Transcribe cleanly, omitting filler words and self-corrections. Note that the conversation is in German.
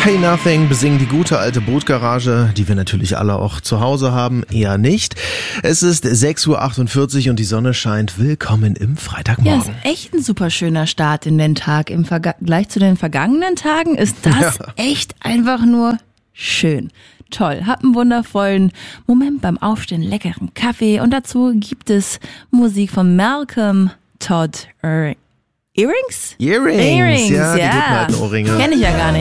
Hey Nothing besingen die gute alte Bootgarage, die wir natürlich alle auch zu Hause haben, eher nicht. Es ist 6:48 Uhr und die Sonne scheint. Willkommen im Freitagmorgen. Ja, ist echt ein super schöner Start in den Tag. Im Vergleich zu den vergangenen Tagen ist das echt einfach nur schön. Toll, hab einen wundervollen Moment beim Aufstehen, leckeren Kaffee und dazu gibt es Musik von Malcolm Todd Earrings? Earrings, ja, die guten alten Ohrringe. Kenn ich ja gar nicht.